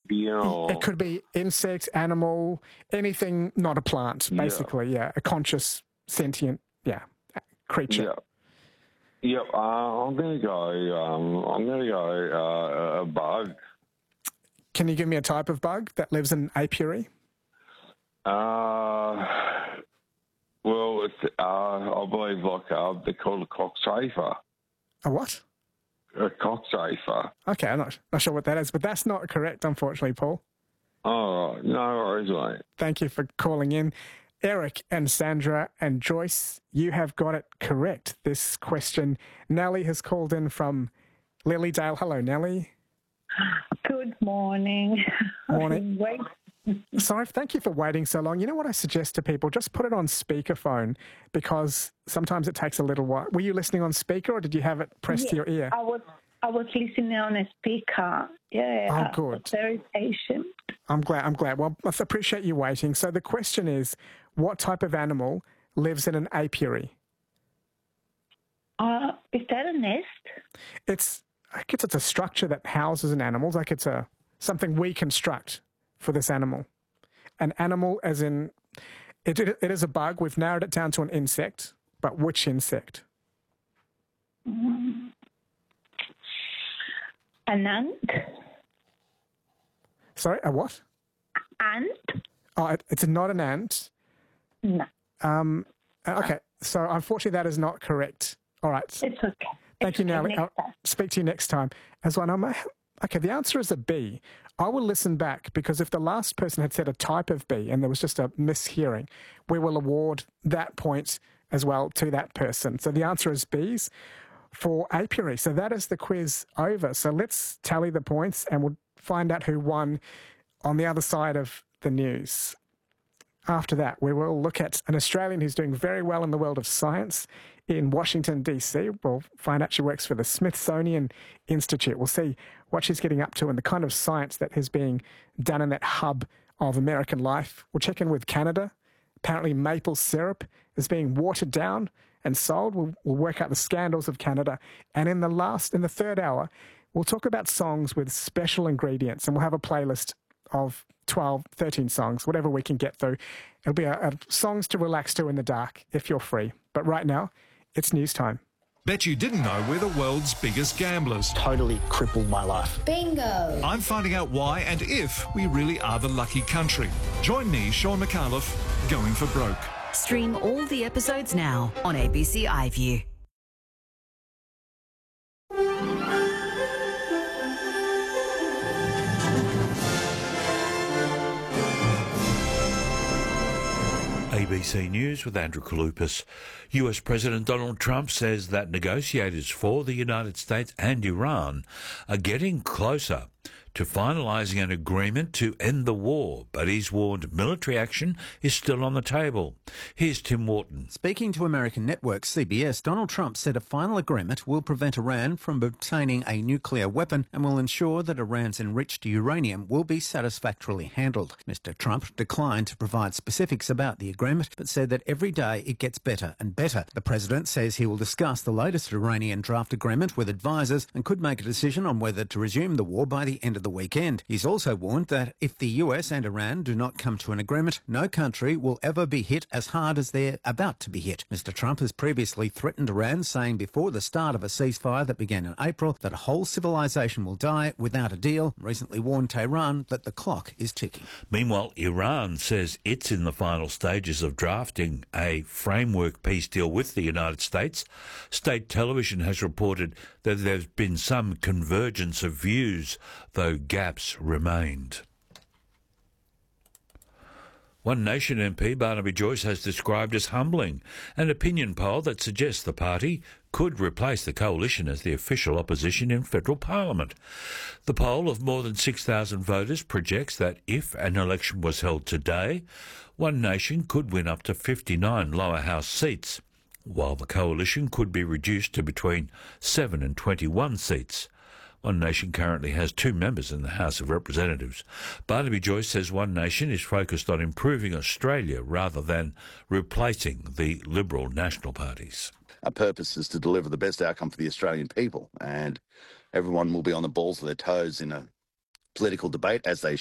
amphibian or... It could be insect, animal, anything not a plant, basically, a conscious, sentient, creature. Yep, I'm gonna go a bug. Can you give me a type of bug that lives in an apiary? Well, it's, I believe they're called a cockchafer. A what? A cockchafer. Okay, I'm not sure what that is, but that's not correct, unfortunately, Paul. Oh, no worries, mate. Thank you for calling in. Eric and Sandra and Joyce, you have got it correct, this question. Nellie has called in from Lilydale. Hello, Nellie. Good morning. Morning. Sorry, thank you for waiting so long. You know what I suggest to people? Just put it on speakerphone because sometimes it takes a little while. Were you listening on speaker or did you have it pressed to your ear? I was listening on a speaker. Yeah. Oh, good. Very patient. I'm glad. Well, I appreciate you waiting. So the question is, what type of animal lives in an apiary? Is that a nest? I guess it's a structure that houses an animal. Like it's something we construct for this animal. An animal as in, it is a bug. We've narrowed it down to an insect, but which insect? An ant? Sorry, a what? Ant? Oh, it's not an ant. No. Okay, so unfortunately that is not correct. All right. It's okay. Thank you, Nellie. I'll speak to you next time. Okay, the answer is a bee. I will listen back because if the last person had said a type of bee and there was just a mishearing, we will award that point as well to that person. So the answer is bees for apiary. So that is the quiz over. So let's tally the points and we'll find out who won on the other side of the news. After that, we will look at an Australian who's doing very well in the world of science in Washington, D.C. We'll find out she works for the Smithsonian Institute. We'll see what she's getting up to and the kind of science that is being done in that hub of American life. We'll check in with Canada. Apparently maple syrup is being watered down and sold. We'll work out the scandals of Canada. And in the third hour, we'll talk about songs with special ingredients and we'll have a playlist of 12, 13 songs, whatever we can get through. It'll be a songs to relax to in the dark if you're free. But right now, it's news time. Bet you didn't know we're the world's biggest gamblers. Totally crippled my life. Bingo! I'm finding out why and if we really are the lucky country. Join me, Sean McAuliffe, going for broke. Stream all the episodes now on ABC iView. ABC News with Andrew Kalupas. US President Donald Trump says that negotiators for the United States and Iran are getting closer to finalising an agreement to end the war, but he's warned military action is still on the table. Here's Tim Wharton. Speaking to American network CBS, Donald Trump said a final agreement will prevent Iran from obtaining a nuclear weapon and will ensure that Iran's enriched uranium will be satisfactorily handled. Mr. Trump declined to provide specifics about the agreement, but said that every day it gets better and better. The president says he will discuss the latest Iranian draft agreement with advisers and could make a decision on whether to resume the war by the end of the weekend. He's also warned that if the US and Iran do not come to an agreement, no country will ever be hit as hard as they're about to be hit. Mr. Trump has previously threatened Iran, saying before the start of a ceasefire that began in April that a whole civilization will die without a deal. Recently warned Tehran that the clock is ticking. Meanwhile, Iran says it's in the final stages of drafting a framework peace deal with the United States. State television has reported that there's been some convergence of views, though gaps remained. One Nation MP Barnaby Joyce has described as humbling an opinion poll that suggests the party could replace the coalition as the official opposition in federal parliament. The poll of more than 6,000 voters projects that if an election was held today, One Nation could win up to 59 lower house seats, while the coalition could be reduced to between 7 and 21 seats. One Nation currently has 2 members in the House of Representatives. Barnaby Joyce says One Nation is focused on improving Australia rather than replacing the Liberal national parties. Our purpose is to deliver the best outcome for the Australian people, and everyone will be on the balls of their toes in a political debate, as they